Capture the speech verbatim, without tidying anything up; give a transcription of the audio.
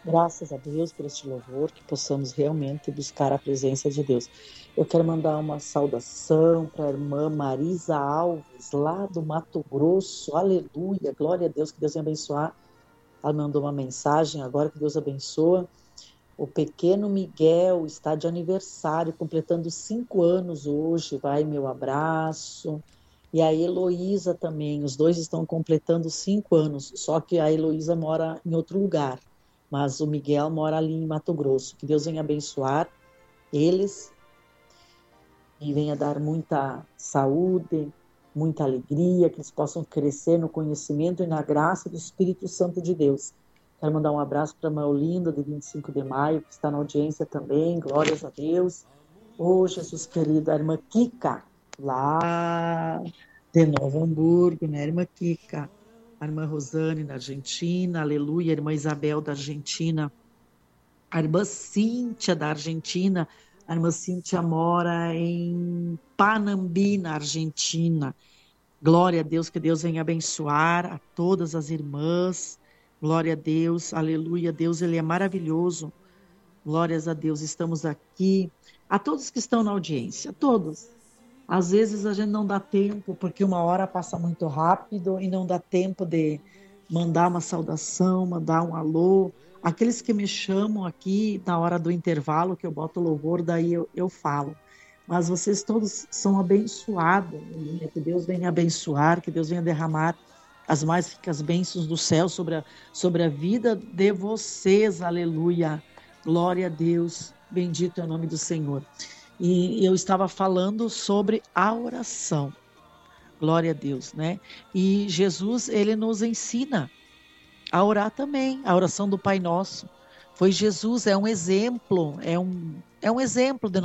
Graças a Deus por este louvor, que possamos realmente buscar a presença de Deus. Eu quero mandar uma saudação para a irmã Marisa Alves, lá do Mato Grosso. Aleluia, glória a Deus, que Deus venha abençoar. Ela mandou uma mensagem agora, que Deus abençoa. O pequeno Miguel está de aniversário, completando cinco anos hoje. Vai meu abraço. E a Heloísa também, os dois estão completando cinco anos, só que a Heloísa mora em outro lugar, mas o Miguel mora ali em Mato Grosso. Que Deus venha abençoar eles e venha dar muita saúde, muita alegria, que eles possam crescer no conhecimento e na graça do Espírito Santo de Deus. Quero mandar um abraço para a Maolinda, de vinte e cinco de maio, que está na audiência também, glórias a Deus. Ô, Jesus querido, a irmã Kika, lá de Novo Hamburgo, né, irmã Kika? A irmã Rosane, da Argentina, aleluia, a irmã Isabel, da Argentina, a irmã Cíntia, da Argentina. A irmã Cíntia mora em Panambi, na Argentina. Glória a Deus, que Deus venha abençoar a todas as irmãs. Glória a Deus, aleluia, Deus, Ele é maravilhoso. Glórias a Deus, estamos aqui. A todos que estão na audiência, a todos. Às vezes a gente não dá tempo, porque uma hora passa muito rápido e não dá tempo de mandar uma saudação, mandar um alô. Aqueles que me chamam aqui na hora do intervalo, que eu boto louvor, daí eu, eu falo. Mas vocês todos são abençoados. Né? Que Deus venha abençoar, que Deus venha derramar as mais ricas bênçãos do céu sobre a, sobre a vida de vocês. Aleluia. Glória a Deus. Bendito é o nome do Senhor. E eu estava falando sobre a oração. Glória a Deus, né? E Jesus, ele nos ensina a orar também, a oração do Pai Nosso. Foi Jesus, é um exemplo, é um, é um exemplo de